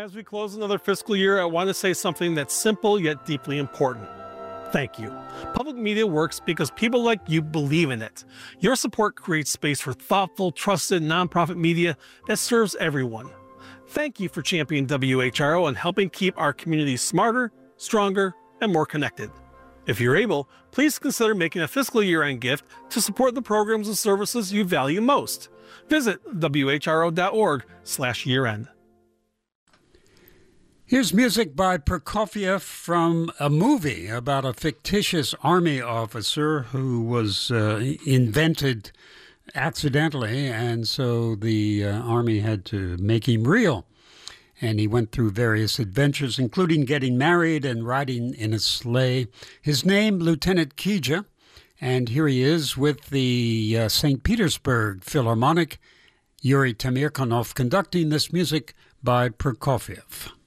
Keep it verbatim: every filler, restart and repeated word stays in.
As we close another fiscal year, I want to say something that's simple yet deeply important. Thank you. Public media works because people like you believe in it. Your support creates space for thoughtful, trusted, nonprofit media that serves everyone. Thank you for championing W H R O and helping keep our communities smarter, stronger, and more connected. If you're able, please consider making a fiscal year-end gift to support the programs and services you value most. Visit W H R O dot org slash year-end. Here's music by Prokofiev from a movie about a fictitious army officer who was uh, invented accidentally, and so the uh, army had to make him real. And he went through various adventures, including getting married and riding in a sleigh. His name, Lieutenant Kija, and here he is with the uh, Saint Petersburg Philharmonic, Yuri Tamirkanov conducting this music by Prokofiev.